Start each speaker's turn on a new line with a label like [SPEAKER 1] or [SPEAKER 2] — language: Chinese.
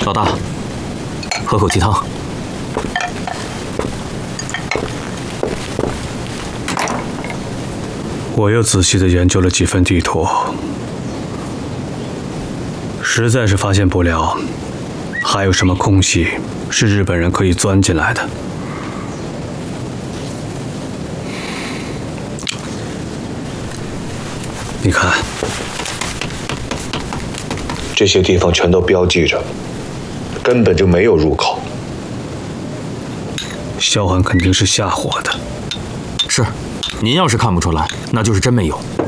[SPEAKER 1] 老大，喝口鸡汤。
[SPEAKER 2] 我又仔细地研究了几份地图，实在是发现不了还有什么空隙是日本人可以钻进来的。你看，
[SPEAKER 3] 这些地方全都标记着，根本就没有入口。
[SPEAKER 2] 萧寒肯定是吓唬我的。
[SPEAKER 1] 是，您要是看不出来，那就是真没有。